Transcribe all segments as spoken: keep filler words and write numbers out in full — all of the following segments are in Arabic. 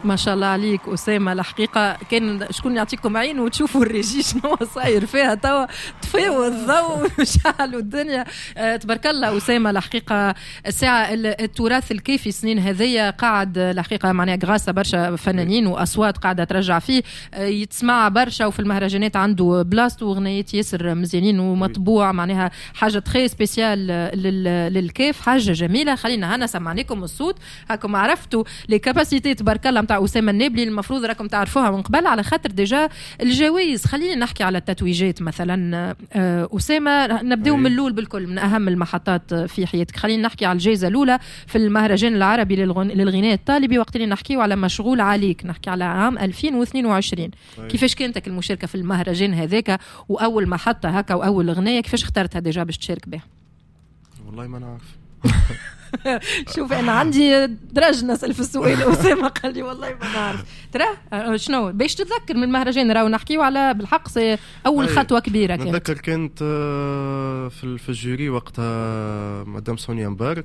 ما شاء الله عليك أسامة. الحقيقة كان شكون يعطيكم عين وتشوفوا الريجي شنو صاير فيها توا، طفيوا الضوء وشعلوا الدنيا. أه تبارك الله أسامة. الحقيقة الساعة التراث الكيفي سنين هذية قاعد الحقيقة معناها غراسة برشا فنانين وأصوات قاعدة ترجع فيه، أه يتسمع برشا وفي المهرجانات عنده بلاست وغنيات ياسر مزيانين ومطبوع معناها حاجة تخي سبيسيال للكيف، حاجة جميلة. خلينا هنا سمعناكم الصوت هاكم عرفتوا لي كاباسيتي تبارك الله متاع أسامة النابلي، المفروض راكم تعرفوها من قبل على خاطر ديجا الجوائز. خلينا نحكي على التتويجات مثلا أسامة، نبداو من الأول بالكل من أهم المحطات في حياتك. خلينا نحكي على الجائزة الأولى في المهرجان العربي للغناء الطالبي، وقت اللي نحكيو على مشغول عليك نحكي على عام ألفين واثنين وعشرين. كيفاش كانتك المشاركة في المهرجان هذاك وأول محطة هكا وأول أغنية كيفاش اخترتها ديجا باش تشارك بها؟ والله ما نعرف. شوف انا عندي درج نسال في السؤال أسامة قال لي والله ما نعرف. ترى شنو باش تتذكر من المهرجان راهو نحكيو على بالحق سي اول خطوه كبيره كانت. نتذكر كانت في في الجوري وقتها مدام سونيا مبارك.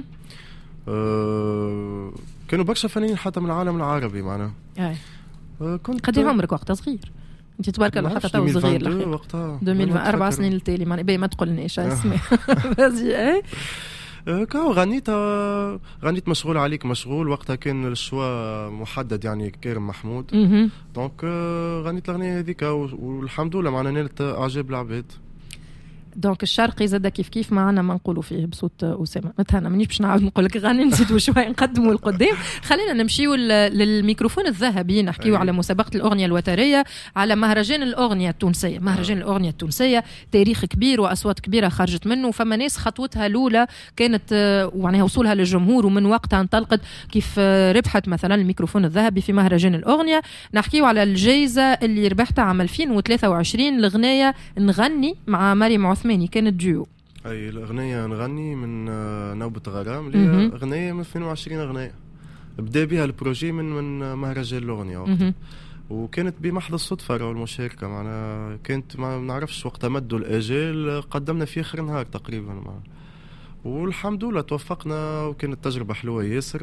أه كانوا برشا فنانين حتى من العالم العربي معنا. أه كنت قد عمرك وقتها صغير انت تبارك الله حتى تو صغير وقتها ألفين وأربعة سنين التالي ما ما تقولنيش اسمي بازي اي كاو غنيت غنيت مشغول عليك مشغول. وقتها كان الشوا محدد يعني كريم محمود. دونك غنيت الاغنيه هذيك والحمد لله معنا نالت اعجاب العباد. دونك الشرقي زاد كيف كيف معنا ما نقولوا فيه بصوت أسامة متهنا مانيش باش نعاود نقول لك غني نزيدوا شويه نقدموا القدام. خلينا نمشيو للميكروفون الذهبي نحكيو أيه. على مسابقة الأغنية الوترية، على مهرجان الأغنية التونسية. مهرجان الأغنية التونسية تاريخ كبير وأصوات كبيرة خرجت منه، فما ناس خطوتها الأولى كانت وعناها وصولها للجمهور ومن وقتها انطلقت كيف ربحت مثلا الميكروفون الذهبي في مهرجان الأغنية. نحكيو على الجائزة اللي ربحتها عام ألفين وثلاثة وعشرين الأغنية نغني مع مريم عثماني، كانت ديو. اي الاغنيه نغني من نوبه غرام اللي هي اغنيه من اثنين وعشرين اغنيه بدا بها البروجي من من مهرجان الاغنيه وقتها، وكانت بمحض الصدفه راهو المشاركه معنا. كانت ما نعرفش وقتها مدوا الاجال قدمنا في اخر نهار تقريبا معنا. والحمد لله توفقنا وكانت تجربه حلوه ياسر.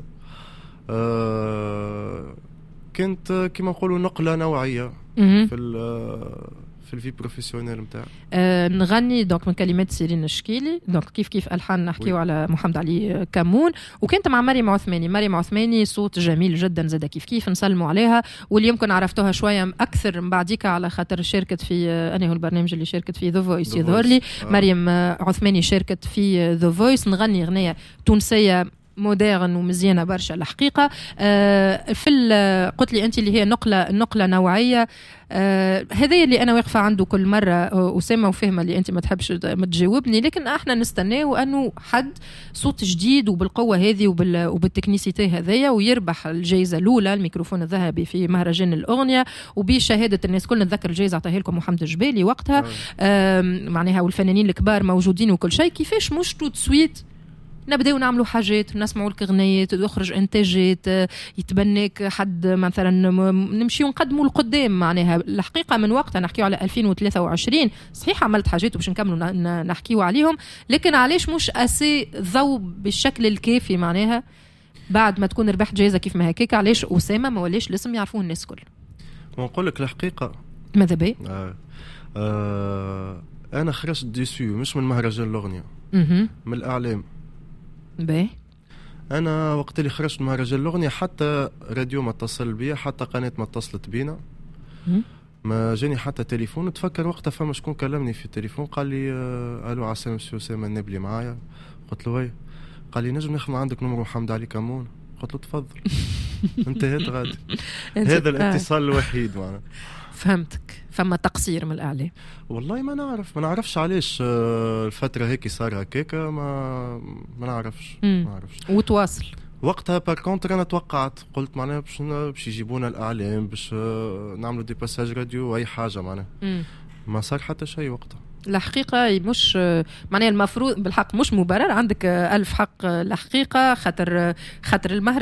آه كانت كما نقولوا نقله نوعيه في في الفي بروفيسيونيل نتاعي. أه نغني دونك من كلمات سيرين الشكيلي، دونك كيف كيف الحان نحكيو على محمد علي كمون، وكانت مع مريم عثماني. مريم عثماني صوت جميل جدا زاد كيف كيف نسلموا عليها، واللي يمكن عرفتوها شويه اكثر من بعديك على خاطر شاركت في انه البرنامج اللي شاركت فيه ذا فويس يظهر لي. آه. مريم عثماني شاركت في ذا فويس نغني اغنيه تونسيه مودرن ومزيانه برشا الحقيقه. آه في قلت لي انت اللي هي نقله نقله نوعيه. آه هذه اللي انا واقفه عنده كل مره آه اسامه وفهمه اللي انت ما تحبش ما تجاوبني، لكن احنا نستناه انه حد صوت جديد وبالقوه هذه وبال وبالتكنيسيتي هذيا ويربح الجائزه الاولى الميكروفون الذهبي في مهرجان الاغنيه وبشهاده الناس كلنا. نتذكر الجائزه عطاها لكم محمد الجبالي وقتها. آه معناها والفنانين الكبار موجودين وكل شيء. كيفاش مش تو سويت نبداو نعملوا حاجات نسمعوا لك اغنيات تخرج انتاجات يتبناك حد مثلا نمشيو نقدموا لقدام؟ معناها الحقيقه من وقتها نحكيو على ألفين وثلاثة وعشرين صحيح عملت حاجات وباش نكملوا نحكيو عليهم، لكن علاش مش اسي ضوء بالشكل الكافي معناها بعد ما تكون ربحت جائزه كيف ما هكاك؟ علاش اسامه ما ولاش لازم يعرفوه الناس كل؟ ونقول لك الحقيقه ماذا بي؟ آه. آه. انا خرجت ديسو مش من مهرجان الاغنيه من الاعلام. باهي انا وقت اللي خرجت من مهرجان الاغنيه حتى راديو ما اتصل بيا، حتى قناه ما اتصلت بينا، ما جاني حتى تليفون. تفكر وقتها فما شكون كلمني في التليفون قال لي آه الو عسام سي اسامه النابلي معايا. قلت له وي. قال لي نجم ناخذ عندك نمر محمد علي كمون؟ قلت له تفضل. انتهيت غادي. هذا الاتصال الوحيد معنا. فهمتك. فما تقصير من الإعلام؟ والله ما نعرف ما نعرفش علاش الفترة هيك صار هكاك، ما ما نعرفش ما نعرفش. وتواصل وقتها بار كونتر انا توقعت قلت معناها باش باش يجيبونا الإعلام باش نعملوا دي باساج راديو اي حاجة معناها. ما صار حتى شيء وقتها. الحقيقة مش معناها المفروض بالحق مش مبرر عندك ألف حق الحقيقة خاطر خاطر المهرجان